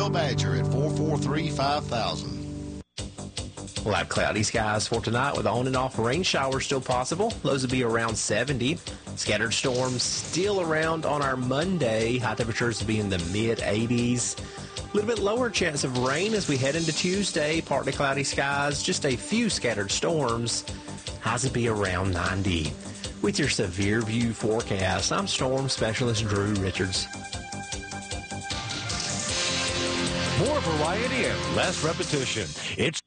Badger at 443-5000. We'll have cloudy skies for tonight with on and off rain showers still possible. Lows will be around 70. Scattered storms still around on our Monday. High temperatures will be in the mid-80s. A little bit lower chance of rain as we head into Tuesday. Partly cloudy skies, just a few scattered storms. Highs will be around 90. With your Severe View forecast, I'm Storm Specialist Drew Richards. More variety and less repetition. It's